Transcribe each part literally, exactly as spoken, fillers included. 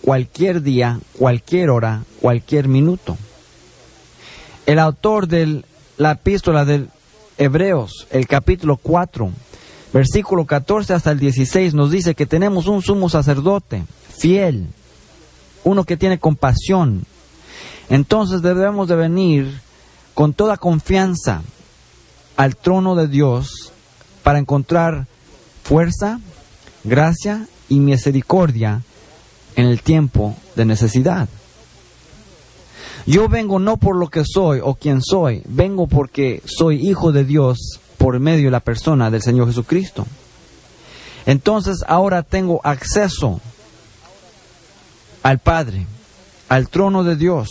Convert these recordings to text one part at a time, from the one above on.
cualquier día, cualquier hora, cualquier minuto. El autor de la epístola de Hebreos, el capítulo cuatro, versículo catorce hasta el dieciséis, nos dice que tenemos un sumo sacerdote fiel, uno que tiene compasión. Entonces debemos de venir con toda confianza al trono de Dios para encontrar fuerza, gracia y misericordia en el tiempo de necesidad. Yo vengo no por lo que soy o quien soy, vengo porque soy hijo de Dios por medio de la persona del Señor Jesucristo. Entonces ahora tengo acceso al Padre, al trono de Dios.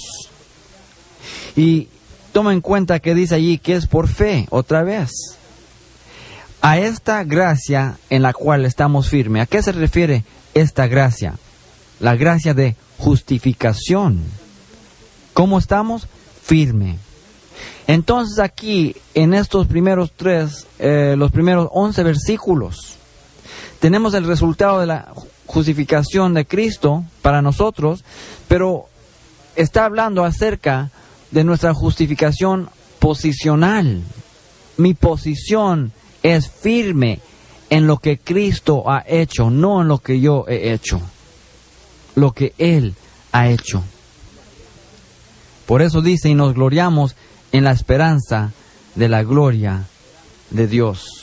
Y toma en cuenta que dice allí que es por fe, otra vez. A esta gracia en la cual estamos firmes. ¿A qué se refiere esta gracia? La gracia de justificación. ¿Cómo estamos? Firme. Entonces aquí, en estos primeros tres, eh, los primeros once versículos, tenemos el resultado de la justificación de Cristo para nosotros, pero está hablando acerca de nuestra justificación posicional. Mi posición es firme en lo que Cristo ha hecho, no en lo que yo he hecho, lo que Él ha hecho. Por eso dice, y nos gloriamos en la esperanza de la gloria de Dios.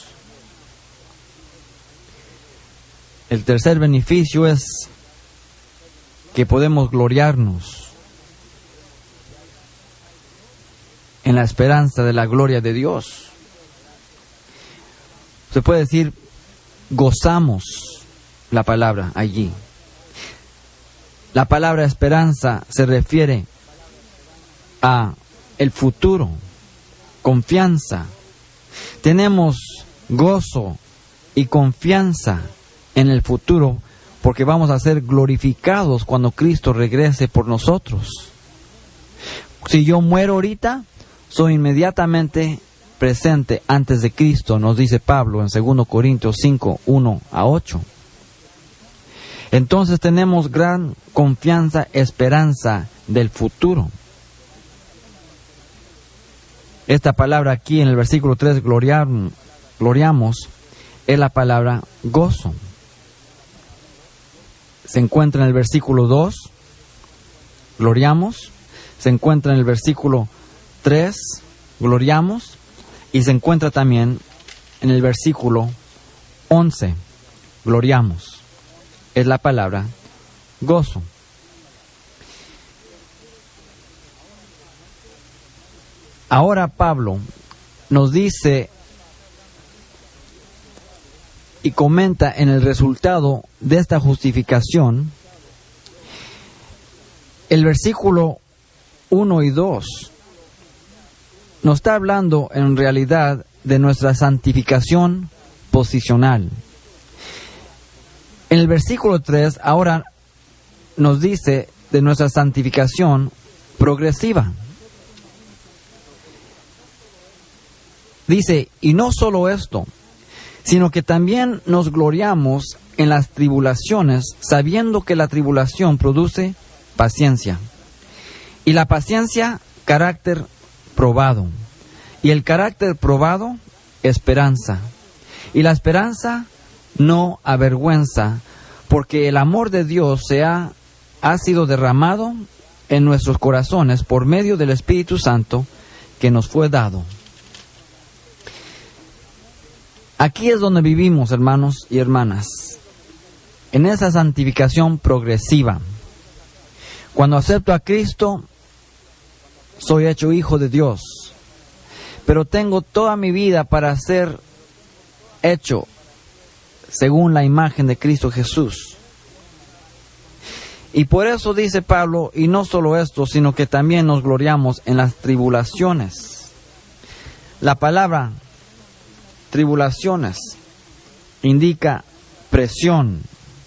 El tercer beneficio es que podemos gloriarnos en la esperanza de la gloria de Dios. Se puede decir, gozamos la palabra allí. La palabra esperanza se refiere a el futuro, confianza. Tenemos gozo y confianza en el futuro porque vamos a ser glorificados cuando Cristo regrese por nosotros. Si yo muero ahorita, soy inmediatamente presente antes de Cristo, nos dice Pablo en dos Corintios cinco, uno a ocho. Entonces tenemos gran confianza, esperanza del futuro. Esta palabra aquí en el versículo tres, gloriar, gloriamos, es la palabra gozo. Se encuentra en el versículo dos, gloriamos. Se encuentra en el versículo tres, gloriamos. Y se encuentra también en el versículo once, gloriamos. Es la palabra gozo. Ahora Pablo nos dice y comenta en el resultado de esta justificación. El versículo uno y dos nos está hablando en realidad de nuestra santificación posicional. En el versículo tres ahora nos dice de nuestra santificación progresiva. Dice, y no solo esto, sino que también nos gloriamos en las tribulaciones, sabiendo que la tribulación produce paciencia. Y la paciencia, carácter probado. Y el carácter probado, esperanza. Y la esperanza no avergüenza, porque el amor de Dios se ha, ha sido derramado en nuestros corazones por medio del Espíritu Santo que nos fue dado. Aquí es donde vivimos, hermanos y hermanas, en esa santificación progresiva. Cuando acepto a Cristo, soy hecho hijo de Dios, pero tengo toda mi vida para ser hecho según la imagen de Cristo Jesús. Y por eso dice Pablo, y no solo esto, sino que también nos gloriamos en las tribulaciones. La palabra tribulaciones indica presión.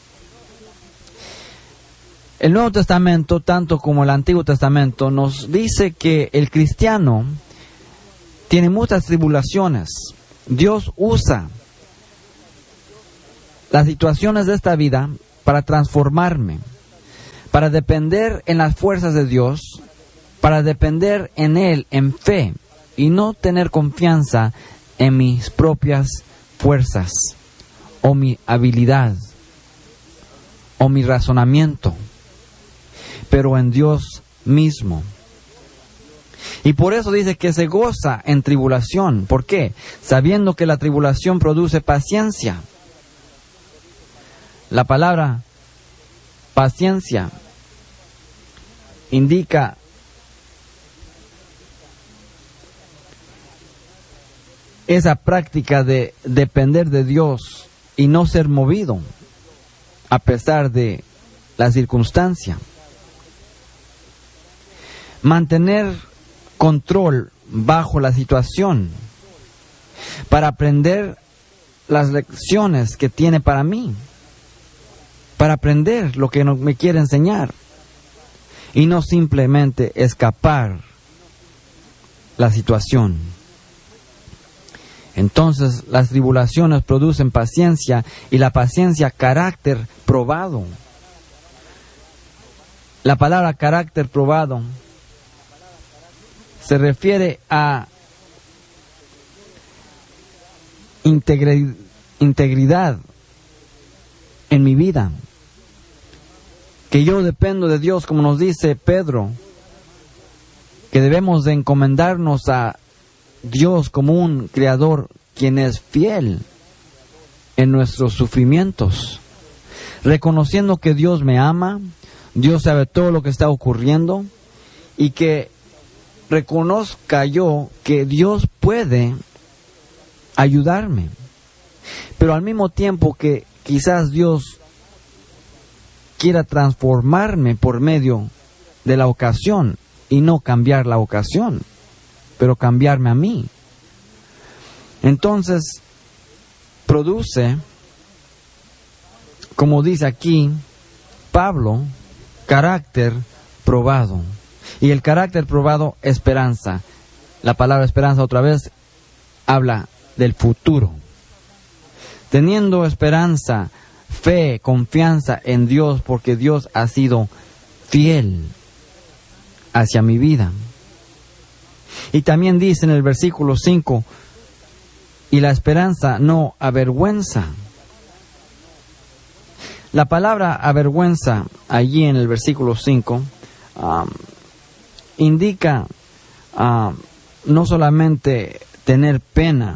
El Nuevo Testamento, tanto como el Antiguo Testamento, nos dice que el cristiano tiene muchas tribulaciones. Dios usa las situaciones de esta vida para transformarme, para depender en las fuerzas de Dios, para depender en Él en fe y no tener confianza en mis propias fuerzas o mi habilidad o mi razonamiento, pero en Dios mismo. Y por eso dice que se goza en tribulación. ¿Por qué? Sabiendo que la tribulación produce paciencia. La palabra paciencia indica esa práctica de depender de Dios y no ser movido a pesar de la circunstancia. Mantener control bajo la situación para aprender las lecciones que tiene para mí, para aprender lo que me quiere enseñar y no simplemente escapar la situación. Entonces las tribulaciones producen paciencia y la paciencia carácter probado. La palabra carácter probado se refiere a integri- integridad en mi vida. Que yo dependo de Dios, como nos dice Pedro, que debemos de encomendarnos a Dios como un creador quien es fiel en nuestros sufrimientos, reconociendo que Dios me ama, Dios sabe todo lo que está ocurriendo y que reconozca yo que Dios puede ayudarme, pero al mismo tiempo que quizás Dios quiera transformarme por medio de la ocasión y no cambiar la ocasión, pero cambiarme a mí. Entonces, produce, como dice aquí Pablo, carácter probado. Y el carácter probado, esperanza. La palabra esperanza otra vez habla del futuro. Teniendo esperanza, fe, confianza en Dios, porque Dios ha sido fiel hacia mi vida. Y también dice en el versículo cinco, y la esperanza no avergüenza. La palabra avergüenza, allí en el versículo cinco, um, indica uh, no solamente tener pena,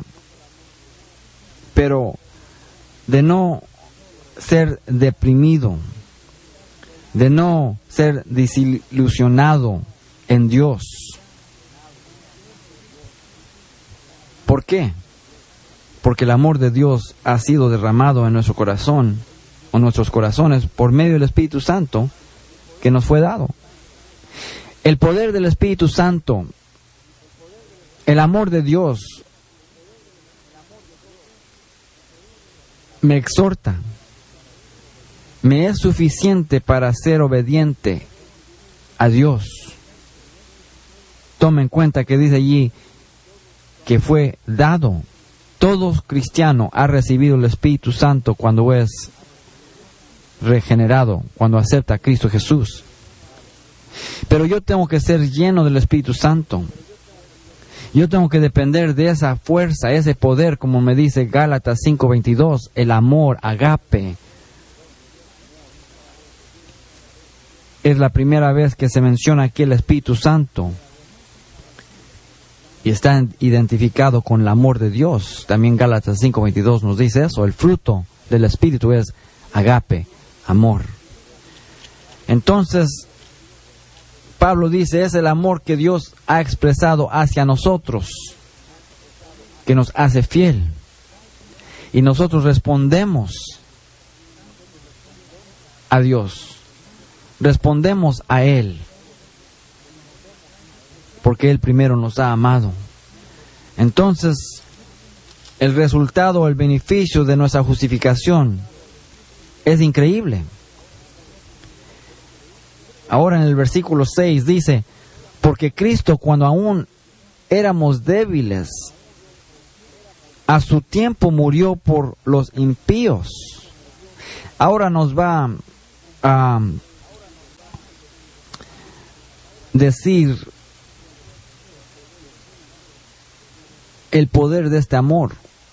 pero de no ser deprimido, de no ser desilusionado en Dios. ¿Por qué? Porque el amor de Dios ha sido derramado en nuestro corazón, o nuestros corazones, por medio del Espíritu Santo que nos fue dado. El poder del Espíritu Santo, el amor de Dios, me exhorta, me es suficiente para ser obediente a Dios. Toma en cuenta que dice allí que fue dado. Todo cristiano ha recibido el Espíritu Santo cuando es regenerado, cuando acepta a Cristo Jesús. Pero yo tengo que ser lleno del Espíritu Santo. Yo tengo que depender de esa fuerza, ese poder, como me dice Gálatas cinco veintidós, el amor, agape. Es la primera vez que se menciona aquí el Espíritu Santo. Y está identificado con el amor de Dios. También Gálatas cinco veintidós nos dice eso. El fruto del Espíritu es agape, amor. Entonces, Pablo dice, es el amor que Dios ha expresado hacia nosotros, que nos hace fiel. Y nosotros respondemos a Dios. Respondemos a Él. Porque Él primero nos ha amado. Entonces, el resultado, el beneficio de nuestra justificación es increíble. Ahora en el versículo seis dice, porque Cristo, cuando aún éramos débiles, a su tiempo murió por los impíos. Ahora nos va a decir el poder de este amor.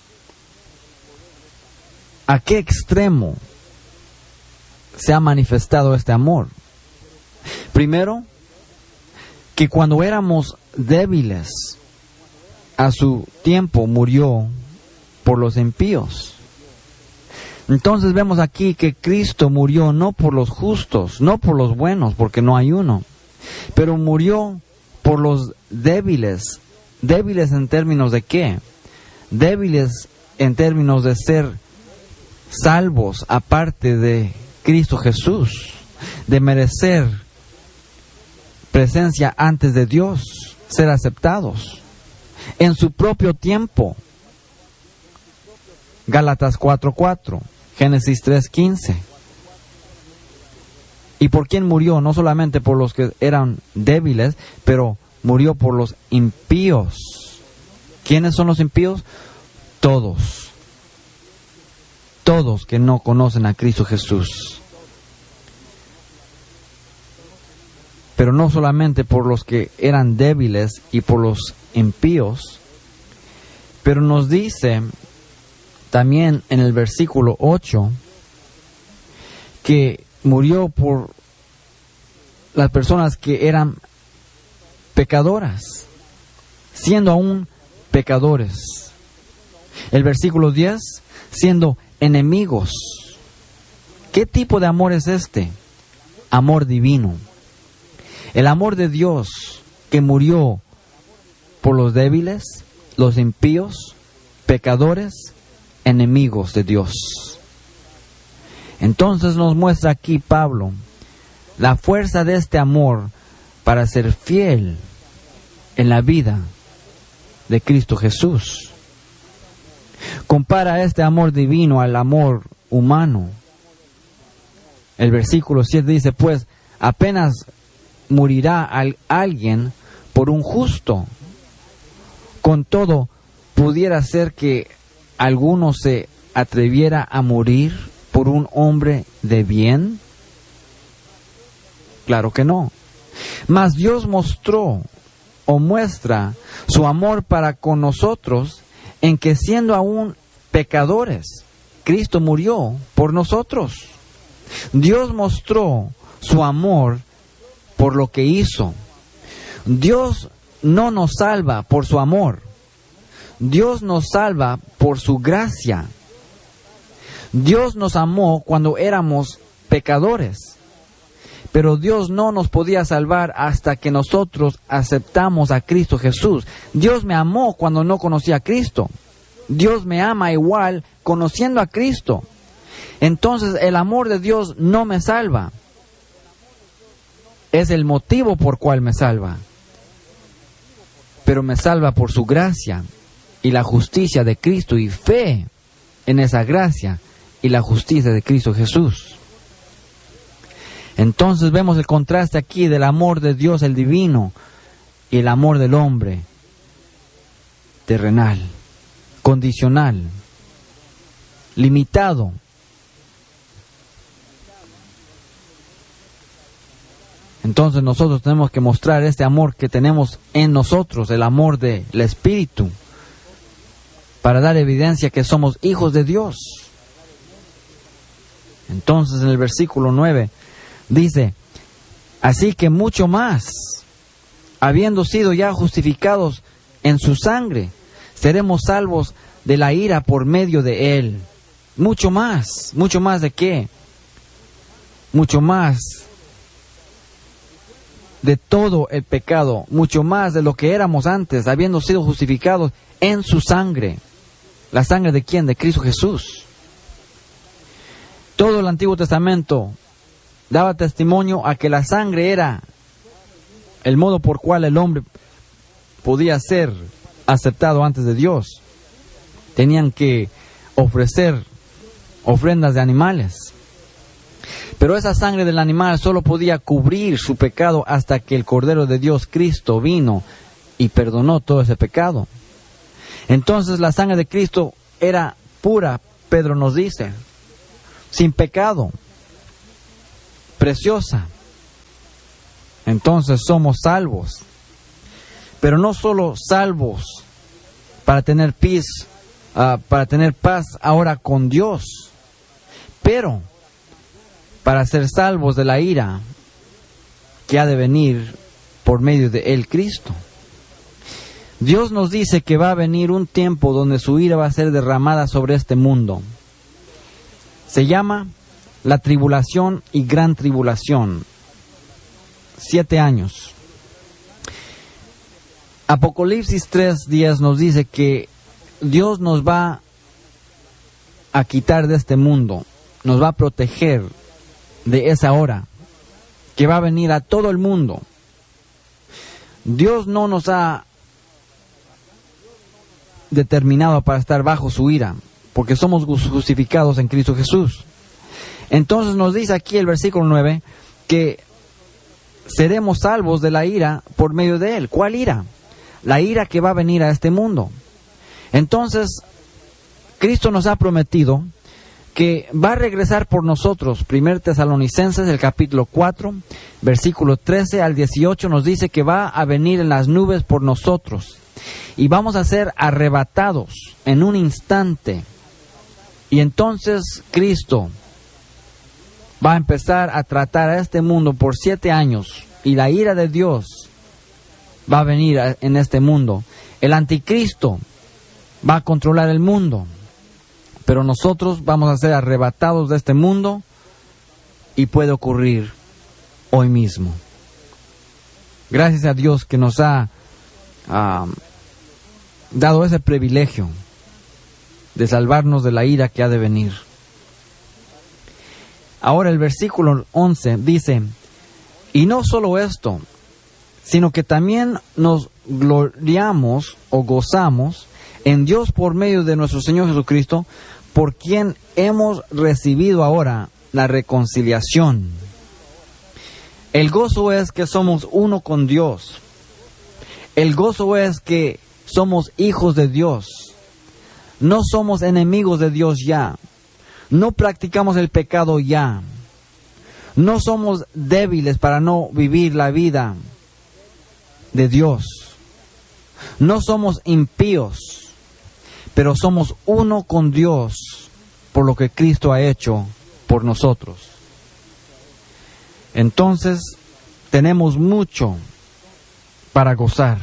¿A qué extremo se ha manifestado este amor? Primero, que cuando éramos débiles, a su tiempo murió por los impíos. Entonces vemos aquí que Cristo murió no por los justos, no por los buenos, porque no hay uno, pero murió por los débiles. ¿Débiles en términos de qué? Débiles en términos de ser salvos aparte de Cristo Jesús, de merecer presencia antes de Dios, ser aceptados en su propio tiempo. Gálatas cuatro cuatro, Génesis tres quince. ¿Y por quién murió? No solamente por los que eran débiles, pero murió por los impíos. ¿Quiénes son los impíos? Todos. Todos que no conocen a Cristo Jesús. Pero no solamente por los que eran débiles y por los impíos, pero nos dice también en el versículo ocho que murió por las personas que eran pecadoras, siendo aún pecadores. El versículo diez, siendo enemigos. ¿Qué tipo de amor es este? Amor divino. El amor de Dios que murió por los débiles, los impíos, pecadores, enemigos de Dios. Entonces nos muestra aquí Pablo la fuerza de este amor para ser fiel en la vida de Cristo Jesús. Compara este amor divino al amor humano. El versículo siete dice, pues apenas morirá al, alguien por un justo. Con todo, pudiera ser que alguno se atreviera a morir por un hombre de bien. Claro que no. Mas Dios mostró o muestra su amor para con nosotros en que siendo aún pecadores, Cristo murió por nosotros. Dios mostró su amor por lo que hizo. Dios no nos salva por su amor. Dios nos salva por su gracia. Dios nos amó cuando éramos pecadores. Pero Dios no nos podía salvar hasta que nosotros aceptamos a Cristo Jesús. Dios me amó cuando no conocía a Cristo. Dios me ama igual conociendo a Cristo. Entonces el amor de Dios no me salva. Es el motivo por cual me salva. Pero me salva por su gracia y la justicia de Cristo y fe en esa gracia y la justicia de Cristo Jesús. Entonces vemos el contraste aquí del amor de Dios, el divino, y el amor del hombre, terrenal, condicional, limitado. Entonces nosotros tenemos que mostrar este amor que tenemos en nosotros, el amor del Espíritu, para dar evidencia que somos hijos de Dios. Entonces en el versículo nueve dice, así que mucho más, habiendo sido ya justificados en su sangre, seremos salvos de la ira por medio de él. Mucho más, mucho más de qué? Mucho más de todo el pecado, mucho más de lo que éramos antes, habiendo sido justificados en su sangre. ¿La sangre de quién? De Cristo Jesús. Todo el Antiguo Testamento daba testimonio a que la sangre era el modo por cual el hombre podía ser aceptado antes de Dios. Tenían que ofrecer ofrendas de animales. Pero esa sangre del animal solo podía cubrir su pecado hasta que el Cordero de Dios, Cristo, vino y perdonó todo ese pecado. Entonces la sangre de Cristo era pura, Pedro nos dice, sin pecado, preciosa. entonces somos salvos. Pero no solo salvos para tener paz, uh, para tener paz ahora con Dios, pero para ser salvos de la ira que ha de venir por medio de el Cristo. Dios nos dice que va a venir un tiempo donde su ira va a ser derramada sobre este mundo. Se llama la tribulación y gran tribulación. Siete años. Apocalipsis tres diez nos dice que Dios nos va a quitar de este mundo, nos va a proteger de esa hora que va a venir a todo el mundo. Dios no nos ha determinado para estar bajo su ira, porque somos justificados en Cristo Jesús. Entonces nos dice aquí el versículo nueve que seremos salvos de la ira por medio de Él. ¿Cuál ira? La ira que va a venir a este mundo. Entonces, Cristo nos ha prometido que va a regresar por nosotros. Primer Tesalonicenses, el capítulo cuatro, versículo trece al dieciocho, nos dice que va a venir en las nubes por nosotros. Y vamos a ser arrebatados en un instante. Y entonces Cristo va a empezar a tratar a este mundo por siete años. Y la ira de Dios va a venir a, en este mundo. El anticristo va a controlar el mundo. Pero nosotros vamos a ser arrebatados de este mundo. Y puede ocurrir hoy mismo. Gracias a Dios que nos ha uh, dado ese privilegio de salvarnos de la ira que ha de venir. Ahora el versículo once dice, y no solo esto, sino que también nos gloriamos o gozamos en Dios por medio de nuestro Señor Jesucristo, por quien hemos recibido ahora la reconciliación. El gozo es que somos uno con Dios. El gozo es que somos hijos de Dios. No somos enemigos de Dios ya. No practicamos el pecado ya. No somos débiles para no vivir la vida de Dios. No somos impíos, pero somos uno con Dios por lo que Cristo ha hecho por nosotros. Entonces, tenemos mucho para gozar.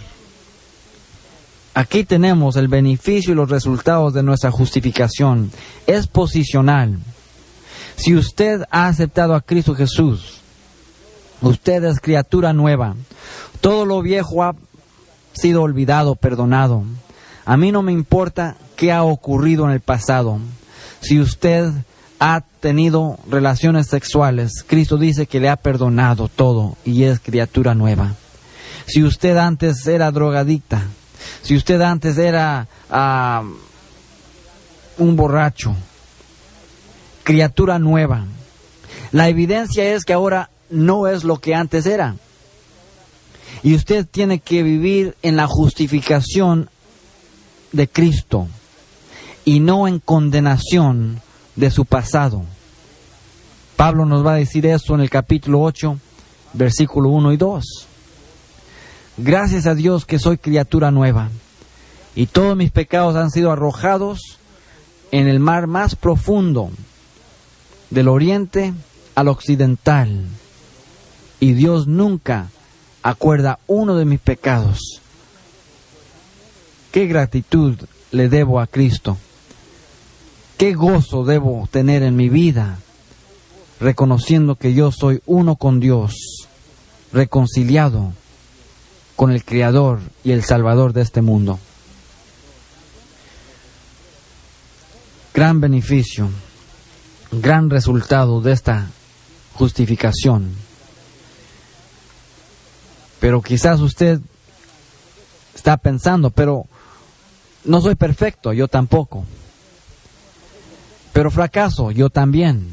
Aquí tenemos el beneficio y los resultados de nuestra justificación. Es posicional. Si usted ha aceptado a Cristo Jesús, usted es criatura nueva. Todo lo viejo ha sido olvidado, perdonado. A mí no me importa qué ha ocurrido en el pasado. Si usted ha tenido relaciones sexuales, Cristo dice que le ha perdonado todo y es criatura nueva. Si usted antes era drogadicta, si usted antes era uh, un borracho, criatura nueva. La evidencia es que ahora no es lo que antes era. Y usted tiene que vivir en la justificación de Cristo y no en condenación de su pasado. Pablo nos va a decir esto en el capítulo ocho, versículo uno y dos. Gracias a Dios que soy criatura nueva y todos mis pecados han sido arrojados en el mar más profundo, del oriente al occidental, y Dios nunca acuerda uno de mis pecados. ¿Qué gratitud le debo a Cristo? ¿Qué gozo debo tener en mi vida, reconociendo que yo soy uno con Dios, reconciliado con el Creador y el Salvador de este mundo? Gran beneficio, gran resultado de esta justificación. Pero quizás usted está pensando, pero no soy perfecto, yo tampoco. Pero fracaso, yo también.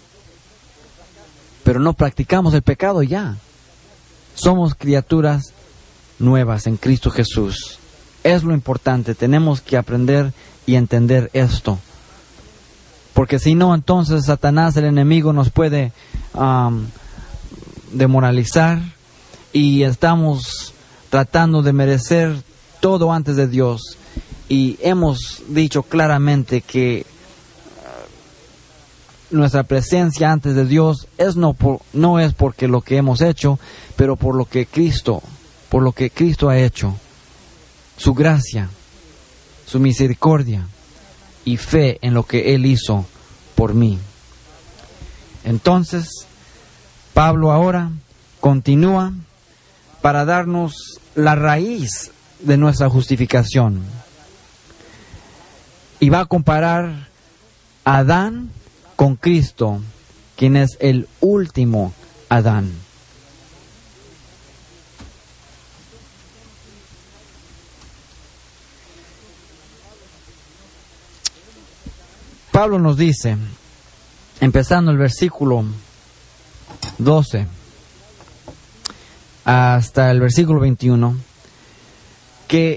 Pero no practicamos el pecado ya. Somos criaturas nuevas en Cristo Jesús. Es lo importante, tenemos que aprender y entender esto. Porque si no, entonces Satanás, el enemigo, nos puede um, demoralizar y estamos tratando de merecer todo antes de Dios, y hemos dicho claramente que nuestra presencia antes de Dios es no, por, no es porque lo que hemos hecho, pero por lo que Cristo, por lo que Cristo ha hecho, su gracia, su misericordia y fe en lo que Él hizo por mí. Entonces, Pablo ahora continúa para darnos la raíz de nuestra justificación, y va a comparar a Adán con Cristo, quien es el último Adán. Pablo nos dice, empezando el versículo doce hasta el versículo veintiuno, que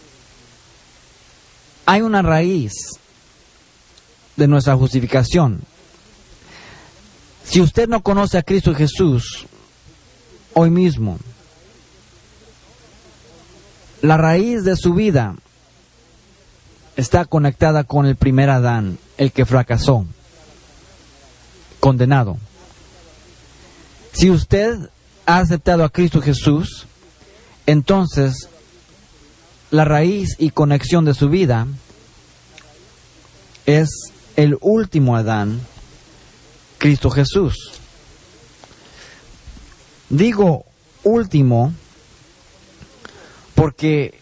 hay una raíz de nuestra justificación. Si usted no conoce a Cristo Jesús hoy mismo, la raíz de su vida está conectada con el primer Adán, el que fracasó, condenado. Si usted ha aceptado a Cristo Jesús, entonces la raíz y conexión de su vida es el último Adán, Cristo Jesús. Digo último porque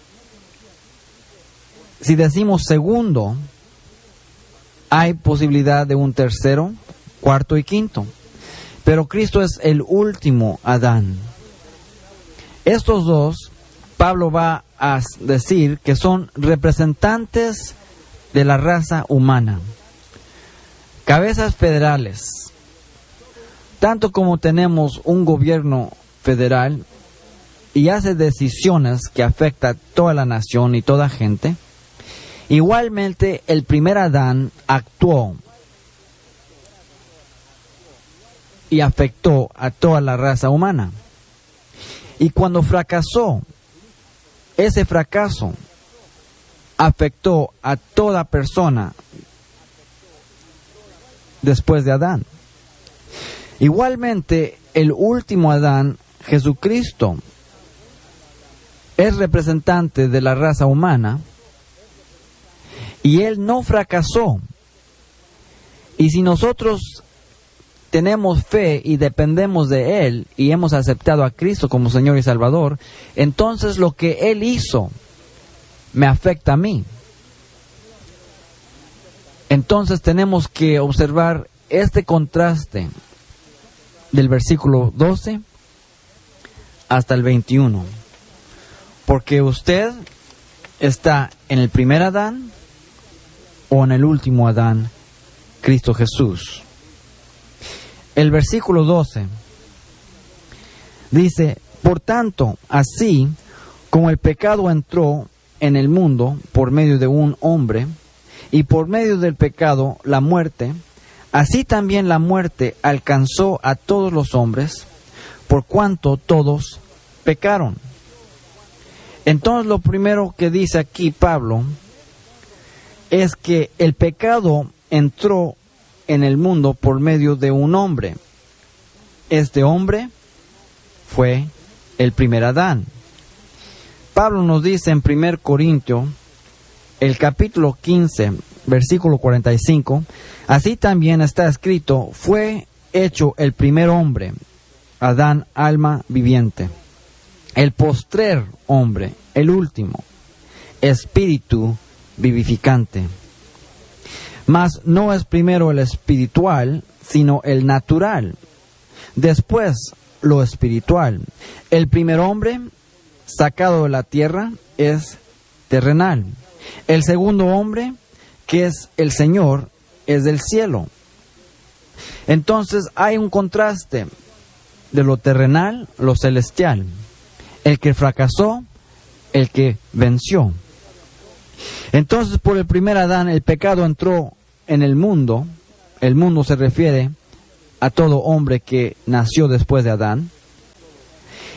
si decimos segundo, hay posibilidad de un tercero, cuarto y quinto. Pero Cristo es el último Adán. Estos dos, Pablo va a decir que son representantes de la raza humana, cabezas federales. Tanto como tenemos un gobierno federal y hace decisiones que afectan a toda la nación y toda gente, igualmente el primer Adán actuó y afectó a toda la raza humana. Y cuando fracasó, ese fracaso afectó a toda persona después de Adán. Igualmente, el último Adán, Jesucristo, es representante de la raza humana y Él no fracasó. Y si nosotros tenemos fe y dependemos de Él y hemos aceptado a Cristo como Señor y Salvador, entonces lo que Él hizo me afecta a mí. Entonces tenemos que observar este contraste del versículo doce hasta el veintiuno. Porque usted está en el primer Adán o en el último Adán, Cristo Jesús. El versículo doce dice: por tanto, así como el pecado entró en el mundo por medio de un hombre, y por medio del pecado la muerte, así también la muerte alcanzó a todos los hombres, por cuanto todos pecaron. Entonces lo primero que dice aquí Pablo es que el pecado entró en el mundo por medio de un hombre. Este hombre fue el primer Adán. Pablo nos dice en primer Corintios, el capítulo quince, versículo cuarenta y cinco, así también está escrito: fue hecho el primer hombre, Adán, alma viviente; el postrer hombre, el último, espíritu vivificante. Mas no es primero el espiritual, sino el natural; después lo espiritual. El primer hombre, sacado de la tierra, es terrenal. El segundo hombre, que es el Señor, es del cielo. Entonces hay un contraste de lo terrenal, lo celestial. El que fracasó, el que venció. Entonces, por el primer Adán, el pecado entró en el mundo. El mundo se refiere a todo hombre que nació después de Adán.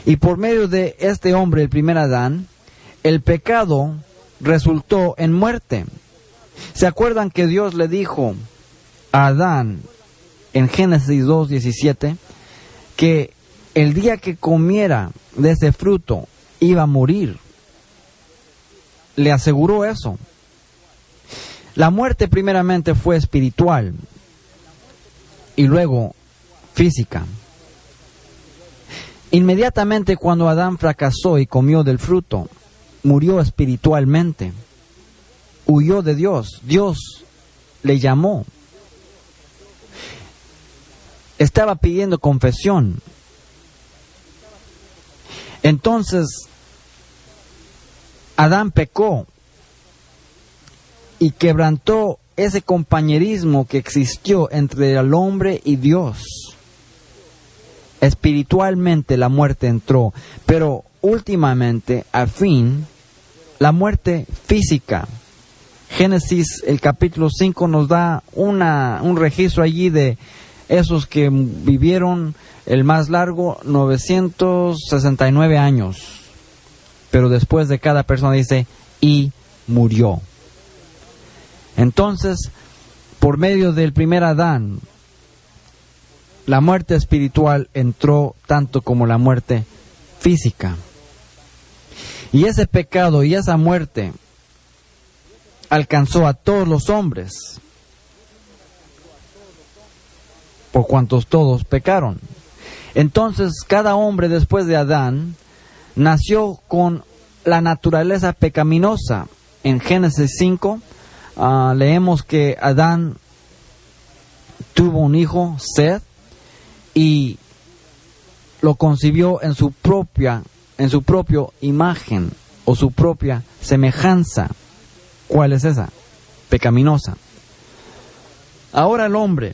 Y por medio de este hombre, el primer Adán, el pecado resultó en muerte. ¿Se acuerdan que Dios le dijo a Adán en Génesis dos diecisiete que el día que comiera de ese fruto iba a morir? Le aseguró eso. La muerte primeramente fue espiritual y luego física. Inmediatamente cuando Adán fracasó y comió del fruto, murió espiritualmente. Huyó de Dios. Dios le llamó. Estaba pidiendo confesión. Entonces, Adán pecó y quebrantó ese compañerismo que existió entre el hombre y Dios. Espiritualmente la muerte entró, pero últimamente, al fin, la muerte física. Génesis, el capítulo cinco, nos da una, un registro allí de esos que vivieron el más largo, novecientos sesenta y nueve años. Pero después de cada persona dice, y murió. Entonces, por medio del primer Adán, la muerte espiritual entró tanto como la muerte física. Y ese pecado y esa muerte alcanzó a todos los hombres, por cuantos todos pecaron. Entonces, cada hombre después de Adán nació con la naturaleza pecaminosa. En Génesis cinco, uh, leemos que Adán tuvo un hijo, Seth, y lo concibió en su propia, en su propia imagen o su propia semejanza. ¿Cuál es esa? Pecaminosa. Ahora el hombre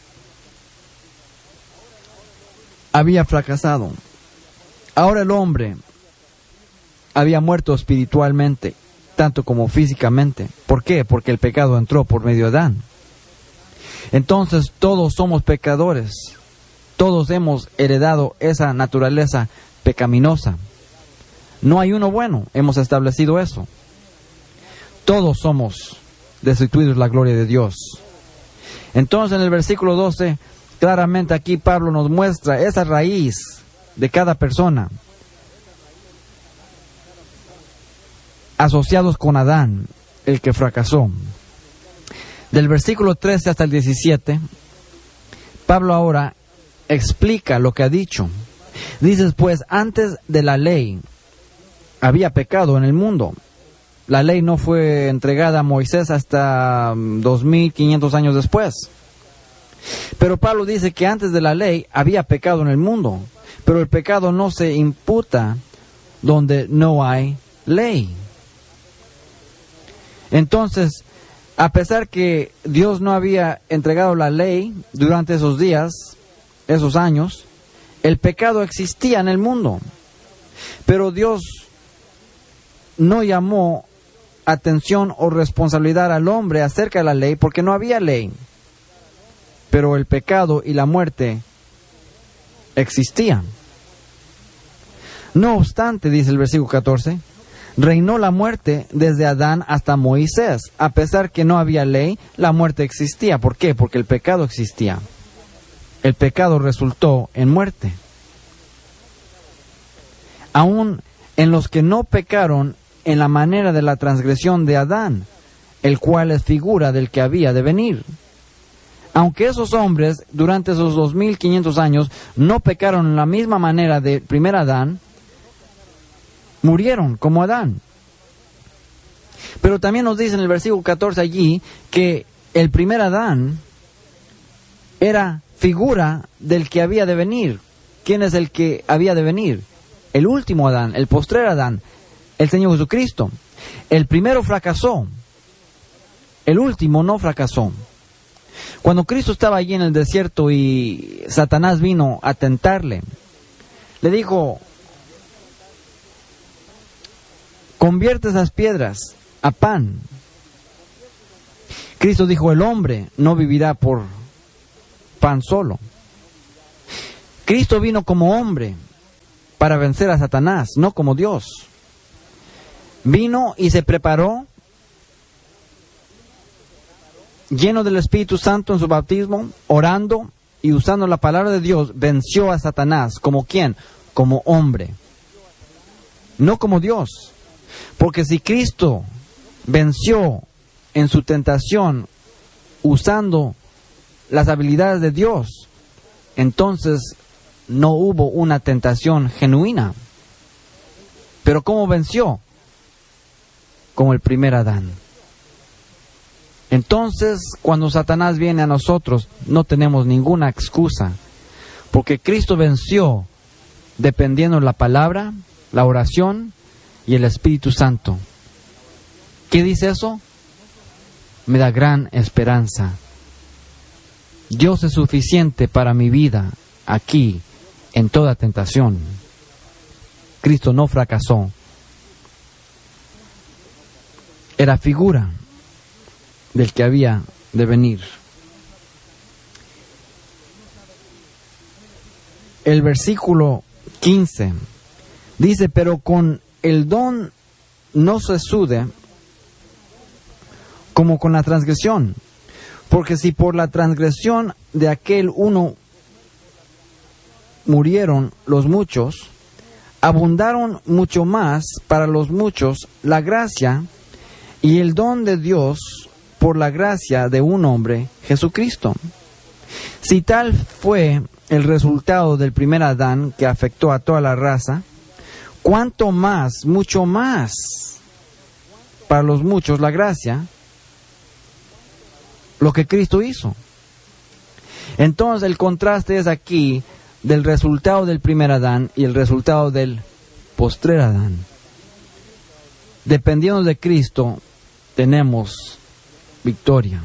había fracasado. Ahora el hombre había muerto espiritualmente, tanto como físicamente. ¿Por qué? Porque el pecado entró por medio de Adán. Entonces todos somos pecadores. Todos hemos heredado esa naturaleza pecaminosa. No hay uno bueno, hemos establecido eso. Todos somos destituidos de la gloria de Dios. Entonces en el versículo doce, claramente aquí Pablo nos muestra esa raíz de cada persona, asociados con Adán, el que fracasó. Del versículo trece hasta el diecisiete, Pablo ahora explica lo que ha dicho. Dice, pues antes de la ley había pecado en el mundo. La ley no fue entregada a Moisés hasta dos mil quinientos años después. Pero Pablo dice que antes de la ley había pecado en el mundo. Pero el pecado no se imputa donde no hay ley. Entonces, a pesar que Dios no había entregado la ley durante esos días, esos años, el pecado existía en el mundo. Pero Dios no llamó atención o responsabilidad al hombre acerca de la ley porque no había ley. Pero el pecado y la muerte existían. No obstante, dice el versículo catorce, reinó la muerte desde Adán hasta Moisés. A pesar que no había ley, la muerte existía. ¿Por qué? Porque el pecado existía. El pecado resultó en muerte. Aún en los que no pecaron en la manera de la transgresión de Adán, el cual es figura del que había de venir. Aunque esos hombres, durante esos dos mil quinientos años, no pecaron en la misma manera del primer Adán, murieron como Adán. Pero también nos dice en el versículo catorce allí que el primer Adán era figura del que había de venir. ¿Quién es el que había de venir? El último Adán, el postrer Adán, el Señor Jesucristo. El primero fracasó, el último no fracasó. Cuando Cristo estaba allí en el desierto y Satanás vino a tentarle, le dijo, convierte esas piedras a pan. Cristo dijo, el hombre no vivirá por pan solo. Cristo vino como hombre, para vencer a Satanás, no como Dios. Vino y se preparó, lleno del Espíritu Santo en su bautismo, orando y usando la palabra de Dios, venció a Satanás. ¿Como quién? Como hombre, no como Dios. Porque si Cristo venció en su tentación usando las habilidades de Dios, entonces no hubo una tentación genuina. Pero ¿cómo venció? Como el primer Adán. Entonces, cuando Satanás viene a nosotros, no tenemos ninguna excusa, porque Cristo venció dependiendo de la palabra, la oración y el Espíritu Santo. ¿Qué dice eso? Me da gran esperanza. Dios es suficiente para mi vida aquí, en toda tentación. Cristo no fracasó. Era figura del que había de venir. El versículo quince dice, pero con el don no se sude como con la transgresión, porque si por la transgresión de aquel uno murieron los muchos, abundaron mucho más para los muchos la gracia y el don de Dios por la gracia de un hombre, Jesucristo. Si tal fue el resultado del primer Adán que afectó a toda la raza, ¿cuánto más, mucho más, para los muchos la gracia, lo que Cristo hizo? Entonces el contraste es aquí del resultado del primer Adán y el resultado del postrer Adán. Dependiendo de Cristo, tenemos victoria.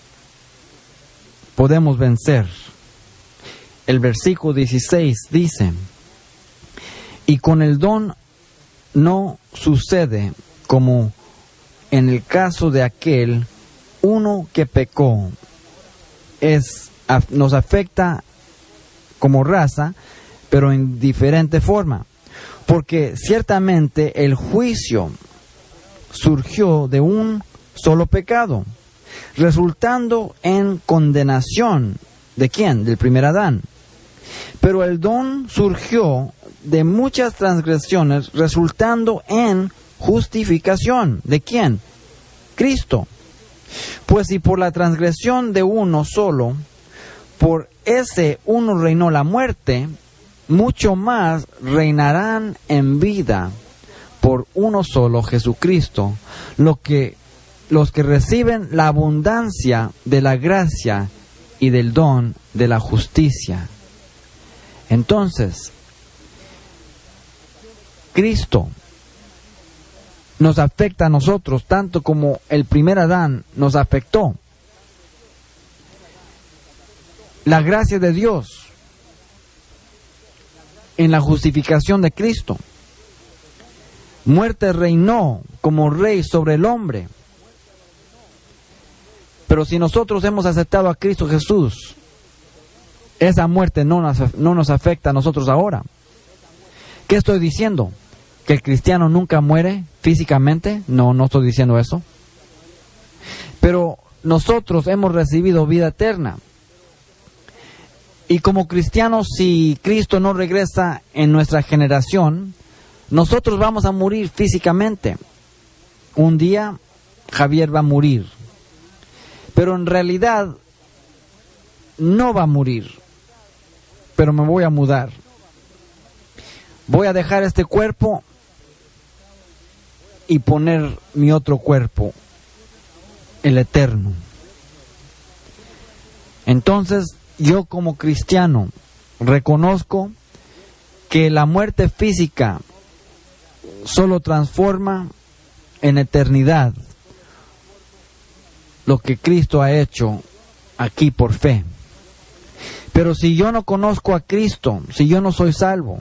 Podemos vencer. El versículo dieciséis dice, y con el don no sucede como en el caso de aquel uno que pecó. Es, nos afecta como raza, pero en diferente forma. Porque ciertamente el juicio surgió de un solo pecado, resultando en condenación. ¿De quién? Del primer Adán. Pero el don surgió de muchas transgresiones, resultando en justificación. ¿De quién? Cristo. Pues si por la transgresión de uno solo, por ese uno reinó la muerte, mucho más reinarán en vida por uno solo, Jesucristo, lo que, los que reciben la abundancia de la gracia y del don de la justicia. Entonces, Cristo nos afecta a nosotros tanto como el primer Adán nos afectó. La gracia de Dios en la justificación de Cristo. Muerte reinó como rey sobre el hombre. Pero si nosotros hemos aceptado a Cristo Jesús, esa muerte no nos, no nos afecta a nosotros ahora. ¿Qué estoy diciendo? ¿Que el cristiano nunca muere físicamente? No, no estoy diciendo eso. Pero nosotros hemos recibido vida eterna. Y como cristianos, si Cristo no regresa en nuestra generación, nosotros vamos a morir físicamente. Un día Javier va a morir. Pero en realidad no va a morir. Pero me voy a mudar. Voy a dejar este cuerpo y poner mi otro cuerpo, el eterno. Entonces, yo como cristiano reconozco que la muerte física solo transforma en eternidad lo que Cristo ha hecho aquí por fe. Pero si yo no conozco a Cristo, si yo no soy salvo,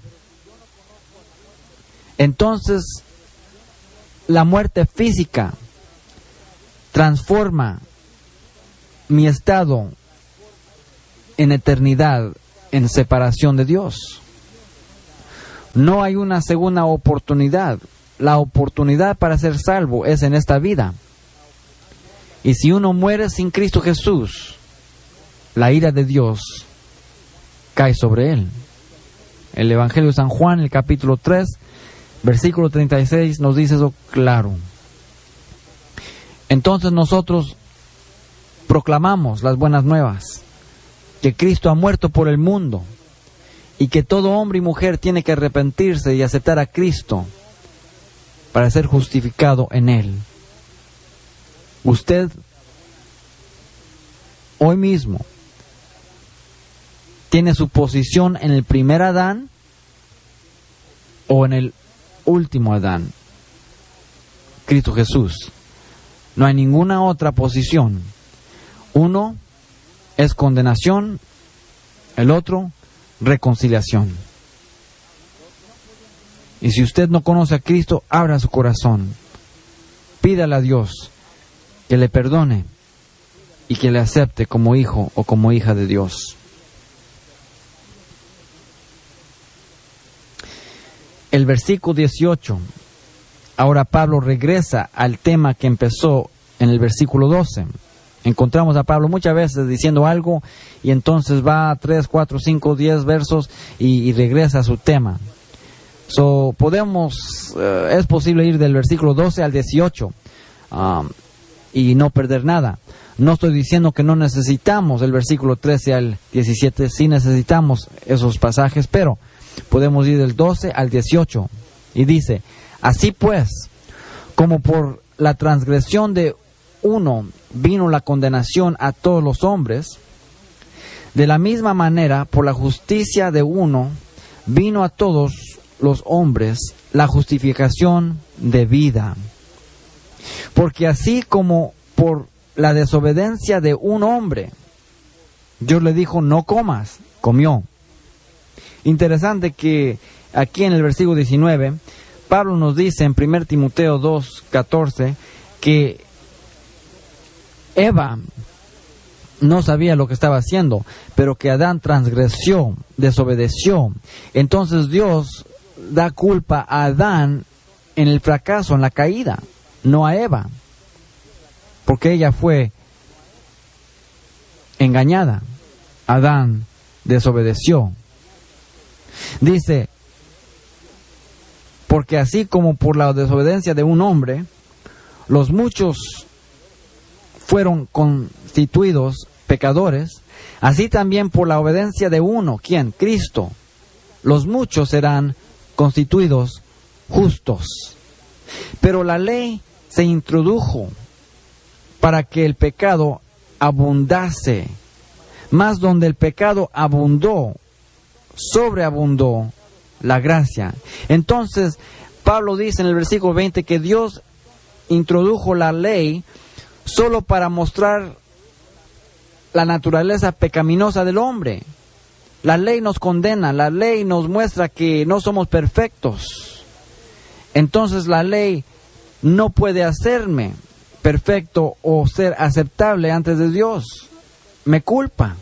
entonces la muerte física transforma mi estado en eternidad, en separación de Dios. No hay una segunda oportunidad. La oportunidad para ser salvo es en esta vida. Y si uno muere sin Cristo Jesús, la ira de Dios cae sobre él. El Evangelio de San Juan, el capítulo tres, versículo treinta y seis, nos dice eso claro. Entonces nosotros proclamamos las buenas nuevas, que Cristo ha muerto por el mundo, y que todo hombre y mujer tiene que arrepentirse y aceptar a Cristo para ser justificado en Él. Usted hoy mismo tiene su posición en el primer Adán o en el último Adán, Cristo Jesús. No hay ninguna otra posición. Uno es condenación, el otro reconciliación. Y si usted no conoce a Cristo, abra su corazón, pídale a Dios que le perdone y que le acepte como hijo o como hija de Dios. El versículo dieciocho, ahora Pablo regresa al tema que empezó en el versículo doce. Encontramos a Pablo muchas veces diciendo algo y entonces va a tres, cuatro, cinco, diez versos y, y regresa a su tema. So, podemos, uh, es posible ir del versículo doce al dieciocho um, y no perder nada. No estoy diciendo que no necesitamos el versículo trece al diecisiete, sí necesitamos esos pasajes, pero podemos ir del doce al dieciocho. Y dice, así pues, como por la transgresión de uno vino la condenación a todos los hombres, de la misma manera, por la justicia de uno, vino a todos los hombres la justificación de vida. Porque así como por la desobediencia de un hombre, Dios le dijo, no comas, comió. Interesante que aquí en el versículo diecinueve, Pablo nos dice en primera Timoteo dos, catorce, que Eva no sabía lo que estaba haciendo, pero que Adán transgresió, desobedeció. Entonces Dios da culpa a Adán en el fracaso, en la caída, no a Eva, porque ella fue engañada. Adán desobedeció. Dice, porque así como por la desobediencia de un hombre, los muchos fueron constituidos pecadores, así también por la obediencia de uno, ¿quién? Cristo, los muchos serán constituidos justos. Pero la ley se introdujo para que el pecado abundase, mas donde el pecado abundó, sobreabundó la gracia. Entonces, Pablo dice en el versículo veinte que Dios introdujo la ley solo para mostrar la naturaleza pecaminosa del hombre. La ley nos condena, la ley nos muestra que no somos perfectos. Entonces la ley no puede hacerme perfecto o ser aceptable ante de Dios. Me culpa.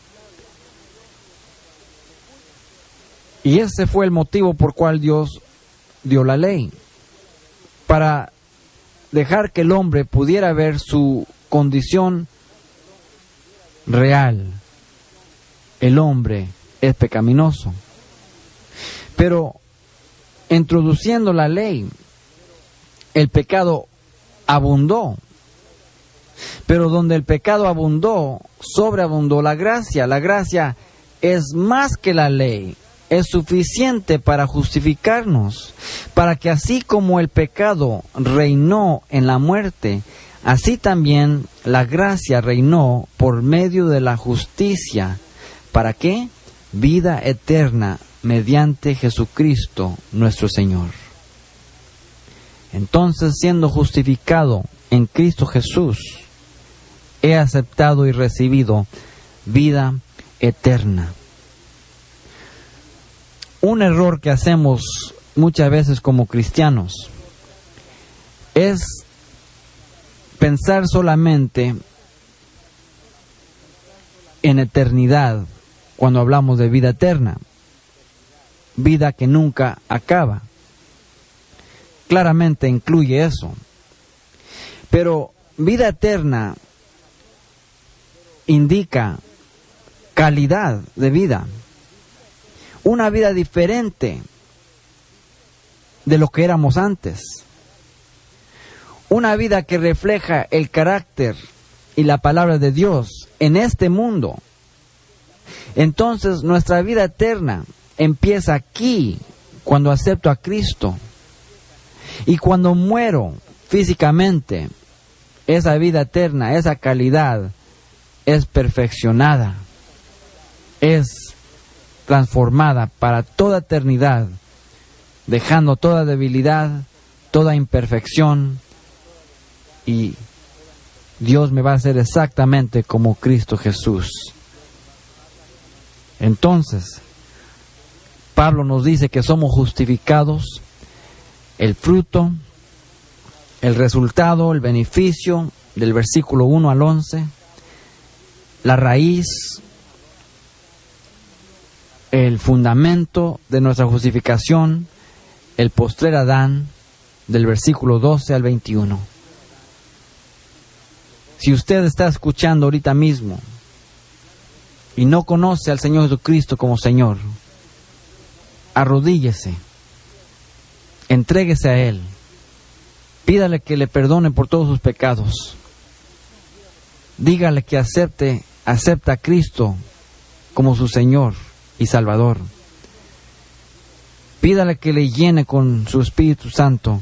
Y ese fue el motivo por cual Dios dio la ley. Para dejar que el hombre pudiera ver su condición real. El hombre es pecaminoso. Pero introduciendo la ley, el pecado abundó. Pero donde el pecado abundó, sobreabundó la gracia. La gracia es más que la ley. Es suficiente para justificarnos, para que así como el pecado reinó en la muerte, así también la gracia reinó por medio de la justicia. ¿Para qué? Vida eterna mediante Jesucristo nuestro Señor. Entonces, siendo justificado en Cristo Jesús, he aceptado y recibido vida eterna. Un error que hacemos muchas veces como cristianos es pensar solamente en eternidad cuando hablamos de vida eterna. vida que nunca acaba. Claramente incluye eso. Pero vida eterna indica calidad de vida. Una vida diferente de lo que éramos antes. Una vida que refleja el carácter y la palabra de Dios en este mundo. Entonces nuestra vida eterna empieza aquí, cuando acepto a Cristo. Y cuando muero físicamente, esa vida eterna, esa calidad, es perfeccionada, es transformada para toda eternidad, dejando toda debilidad, toda imperfección, y Dios me va a hacer exactamente como Cristo Jesús. Entonces, Pablo nos dice que somos justificados, el fruto, el resultado, el beneficio del versículo uno al once, la raíz, el fundamento de nuestra justificación, el postrer Adán, del versículo doce al veintiuno. Si usted está escuchando ahorita mismo y no conoce al Señor Jesucristo como Señor, arrodíllese, entréguese a Él, pídale que le perdone por todos sus pecados, dígale que acepte, acepta a Cristo como su Señor y Salvador, pídale que le llene con su Espíritu Santo,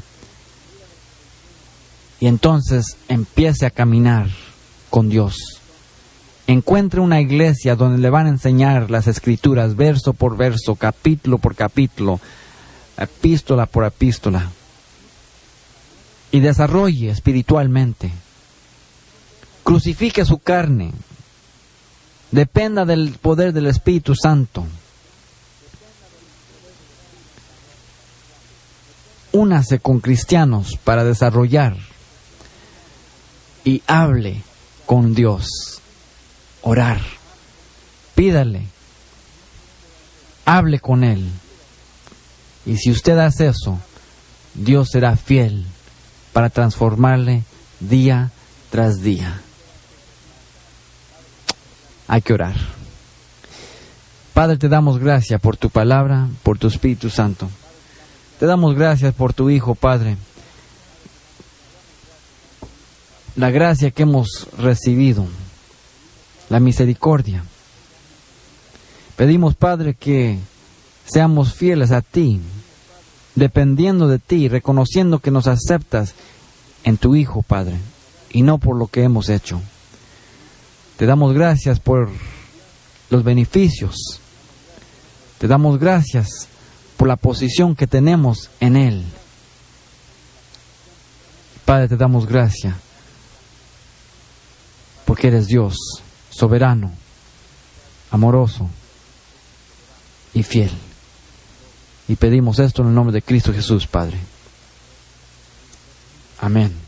y entonces empiece a caminar con Dios. Encuentre una iglesia donde le van a enseñar las Escrituras, verso por verso, capítulo por capítulo, epístola por epístola, y desarrolle espiritualmente. Crucifique su carne, dependa del poder del Espíritu Santo. Únase con cristianos para desarrollar y hable con Dios. Orar, pídale, hable con Él. Y si usted hace eso, Dios será fiel para transformarle día tras día. Hay que orar. Padre, te damos gracias por tu palabra, por tu Espíritu Santo. Te damos gracias por tu Hijo, Padre. La gracia que hemos recibido, la misericordia. Pedimos, Padre, que seamos fieles a ti, dependiendo de ti, reconociendo que nos aceptas en tu Hijo, Padre, y no por lo que hemos hecho. Te damos gracias por los beneficios. Te damos gracias por la posición que tenemos en Él. Padre, te damos gracias porque eres Dios soberano, amoroso y fiel. Y pedimos esto en el nombre de Cristo Jesús, Padre. Amén.